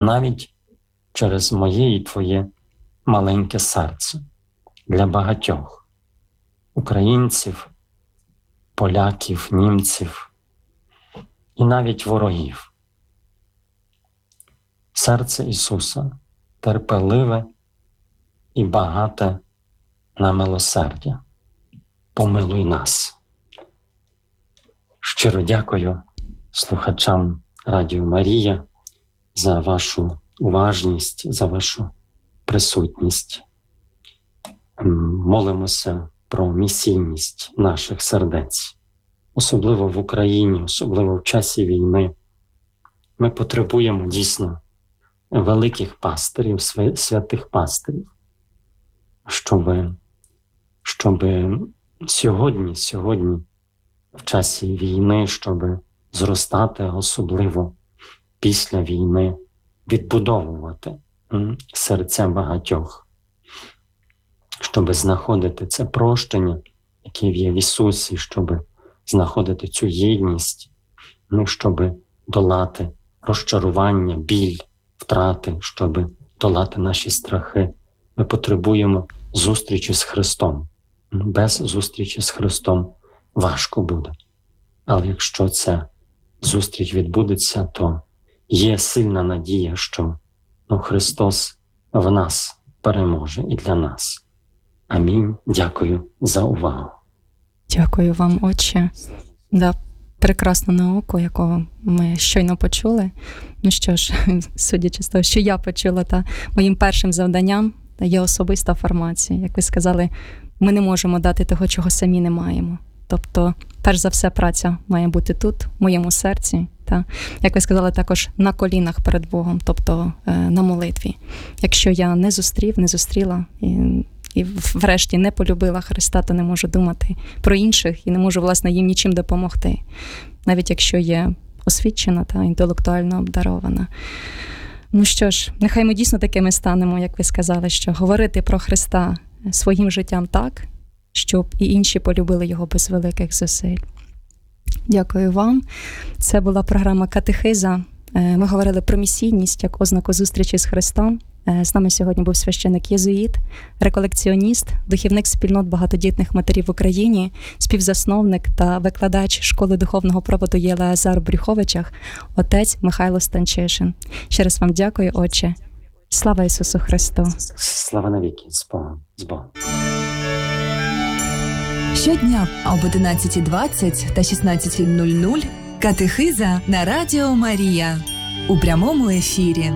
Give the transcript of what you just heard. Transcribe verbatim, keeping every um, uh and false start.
навіть через моє і твоє маленьке серце для багатьох українців, поляків, німців і навіть ворогів. Серце Ісуса терпеливе і багате на милосердя. Помилуй нас. Щиро дякую слухачам Радіо Марія за вашу уважність, за вашу присутність. Молимося про місійність наших сердець, особливо в Україні, особливо в часі війни. Ми потребуємо дійсно великих пастирів, святих пастирів, щоб, щоб сьогодні, сьогодні, в часі війни, щоб зростати, особливо після війни, відбудовувати серця багатьох, щоб знаходити це прощення, яке є в Ісусі, щоб знаходити цю єдність, ну, щоб долати розчарування, біль, втрати, щоб долати наші страхи. Ми потребуємо зустрічі з Христом. Без зустрічі з Христом важко буде. Але якщо ця зустріч відбудеться, то є сильна надія, що ну, Христос в нас переможе і для нас. Амінь. Дякую за увагу. Дякую вам, Отче, за прекрасну науку, яку ми щойно почули. Ну що ж, судячи з того, що я почула, та моїм першим завданням є особиста формація. Як ви сказали, ми не можемо дати того, чого самі не маємо. Тобто, перш за все, праця має бути тут, в моєму серці. Та, як ви сказали, також на колінах перед Богом, тобто на молитві. Якщо я не зустрів, не зустріла і, і врешті не полюбила Христа, то не можу думати про інших і не можу, власне, їм нічим допомогти. Навіть якщо є освічена та інтелектуально обдарована. Ну що ж, нехай ми дійсно такими станемо, як ви сказали, що говорити про Христа своїм життям так, щоб і інші полюбили його без великих зусиль. Дякую вам. Це була програма «Катехиза». Ми говорили про місійність як ознаку зустрічі з Христом. З нами сьогодні був священик-єзуїт, реколекціоніст, духівник спільнот багатодітних матерів в Україні, співзасновник та викладач школи духовного проводу ЄЛАЗАР у Брюховичах, отець Михайло Станчишин. Ще раз вам дякую, Отче. Слава Ісусу Христу! Слава навіки! З Богом! З Богом! Щодня об одинадцятій двадцять та шістнадцятій нуль нуль «Катехиза» на Радіо Марія у прямому ефірі.